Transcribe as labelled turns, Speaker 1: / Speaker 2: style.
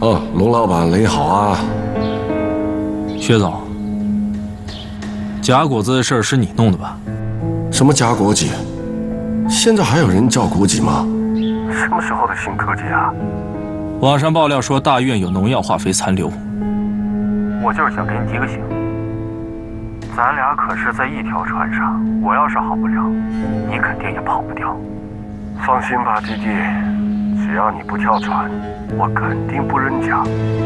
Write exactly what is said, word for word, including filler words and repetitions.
Speaker 1: 哦，龙老板您好啊。
Speaker 2: 薛总，假果子的事儿是你弄的吧？
Speaker 1: 什么假国际？现在还有人叫国际吗？
Speaker 3: 什么时候的新科技啊？
Speaker 2: 网上爆料说大院有农药化肥残留。
Speaker 3: 我就是想给你提个醒，咱俩可是在一条船上，我要是好不了，你肯定也跑不掉。放心吧，弟弟，只要你不跳船，我肯定不扔家。